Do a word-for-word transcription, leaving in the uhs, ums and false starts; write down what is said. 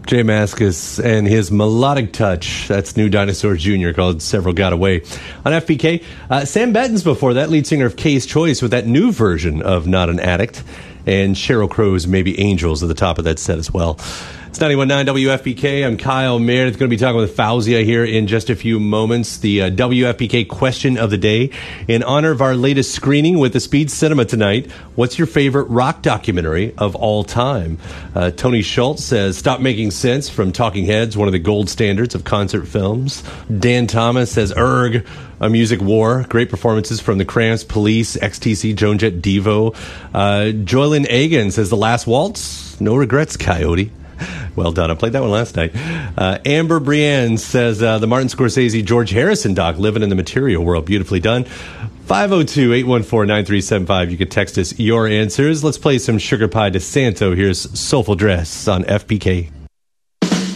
Jay Mascis and his melodic touch. That's New Dinosaurs Junior called Several Got Away. On F P K, uh, Sam Bettins before that, lead singer of K's Choice with that new version of Not an Addict. And Sheryl Crow's Maybe Angels at the top of that set as well. It's ninety-one point nine W F P K. I'm Kyle Meredith. Going to be talking with Fauzia here in just a few moments. The uh, W F P K question of the day. In honor of our latest screening with the Speed Cinema tonight, what's your favorite rock documentary of all time? Uh, Tony Schultz says, Stop Making Sense from Talking Heads, one of the gold standards of concert films. Dan Thomas says, Erg, A Music War. Great performances from the Cramps, Police, X T C, Joan Jett, Devo. Uh, Joylyn Egan says, The Last Waltz. No regrets, Coyote. Well done. I played that one last night. Uh, Amber Brienne says, uh, the Martin Scorsese, George Harrison doc, Living in the Material World. Beautifully done. five oh two, eight one four, nine three seven five. You can text us your answers. Let's play some Sugar Pie DeSanto. Here's Soulful Dress on F P K.